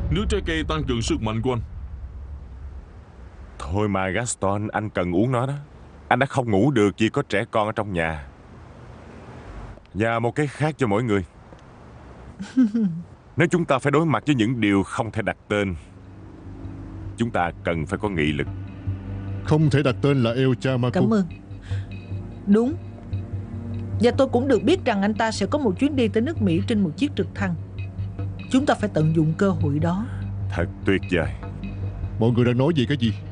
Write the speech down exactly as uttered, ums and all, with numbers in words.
Nước trái cây tăng cường sức mạnh của anh. Thôi mà Gaston, anh cần uống nó đó. Anh đã không ngủ được vì có trẻ con ở trong nhà. Và một cái khác cho mỗi người. Nếu chúng ta phải đối mặt với những điều không thể đặt tên, chúng ta cần phải có nghị lực. Không thể đặt tên là El Chamaco. Cảm ơn. Đúng. Và tôi cũng được biết rằng anh ta sẽ có một chuyến đi tới nước Mỹ trên một chiếc trực thăng. Chúng ta phải tận dụng cơ hội đó. Thật tuyệt vời. Mọi người đang nói về cái gì?